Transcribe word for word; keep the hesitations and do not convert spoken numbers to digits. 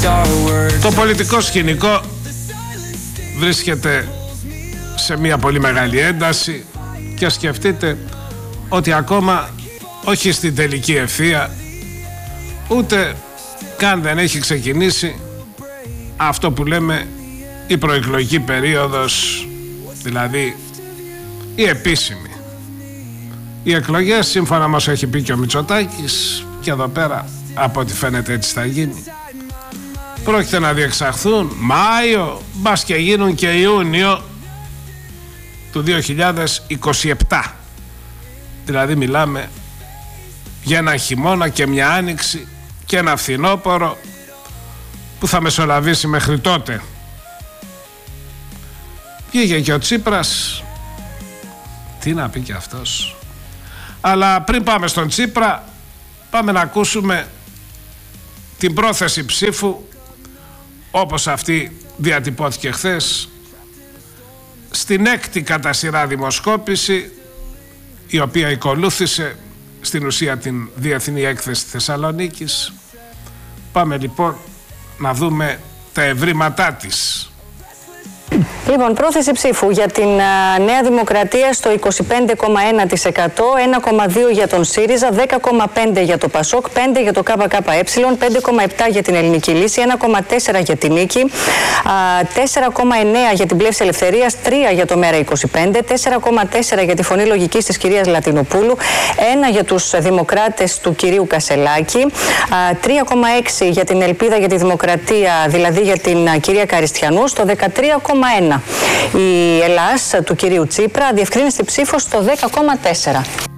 Το πολιτικό σκηνικό βρίσκεται σε μια πολύ μεγάλη ένταση και σκεφτείτε ότι ακόμα όχι στην τελική ευθεία, ούτε καν δεν έχει ξεκινήσει αυτό που λέμε η προεκλογική περίοδος, δηλαδή η επίσημη. Οι εκλογές, σύμφωνα μας έχει πει και ο Μητσοτάκης, και εδώ πέρα από ό,τι φαίνεται έτσι θα γίνει, πρόκειται να διεξαχθούν Μάιο, μπας και γίνουν και Ιούνιο του δύο χιλιάδες είκοσι επτά. Δηλαδή μιλάμε για ένα χειμώνα και μια άνοιξη και ένα φθινόπωρο που θα μεσολαβήσει μέχρι τότε. Πήγε και ο Τσίπρας, τι να πει και αυτός. Αλλά πριν πάμε στον Τσίπρα, πάμε να ακούσουμε την πρόθεση ψήφου όπως αυτή διατυπώθηκε χθες στην έκτη κατά σειρά δημοσκόπηση, η οποία ακολούθησε στην ουσία την Διεθνή Έκθεση Θεσσαλονίκης. Πάμε λοιπόν να δούμε τα ευρήματά της. Λοιπόν, πρόθεση ψήφου για την α, Νέα Δημοκρατία στο είκοσι πέντε κόμμα ένα τοις εκατό, ένα κόμμα δύο για τον ΣΥΡΙΖΑ, δέκα κόμμα πέντε για το ΠΑΣΟΚ, πέντε για το ΚΚΕ, πέντε κόμμα επτά για την Ελληνική Λύση, ένα κόμμα τέσσερα για την Νίκη, τέσσερα κόμμα εννέα για την Πλεύση Ελευθερίας, τρία για το Μέρα είκοσι πέντε, τέσσερα κόμμα τέσσερα για τη Φωνή Λογικής της κυρίας Λατινοπούλου, ένα για τους Δημοκράτες του κυρίου Κασελάκη, τρία κόμμα έξι για την Ελπίδα για τη Δημοκρατία, δηλαδή για την α, κυρία Καριστιανού, στο δεκατρία κόμμα ένα. Η Ελλάς του κυρίου Τσίπρα διευκρίνησε ψήφο στο δέκα κόμμα τέσσερα.